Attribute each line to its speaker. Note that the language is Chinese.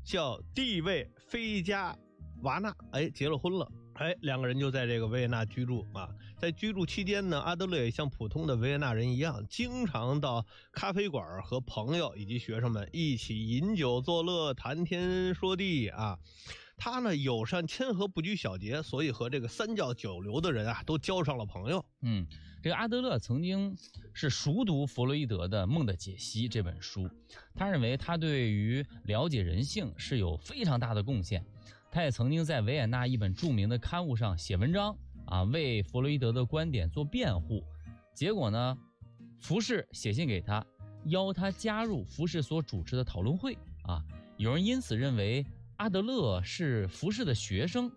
Speaker 1: 叫蒂卫菲加瓦纳，结了婚了。两个人就在这个维也纳居住啊。在居住期间呢，阿德勒也像普通的维也纳人一样，经常到咖啡馆和朋友以及学生们一起饮酒作乐，谈天说地啊。他呢友善谦和，不拘小节，所以和这个三教九流的人啊都交上了朋友。
Speaker 2: 这个阿德勒曾经是熟读弗洛伊德的《梦的解析》这本书，他认为他对于了解人性是有非常大的贡献。他也曾经在维也纳一本著名的刊物上写文章啊，为弗洛伊德的观点做辩护。结果呢，福士写信给他，邀他加入福士所主持的讨论会啊。有人因此认为阿德勒是福士的学生，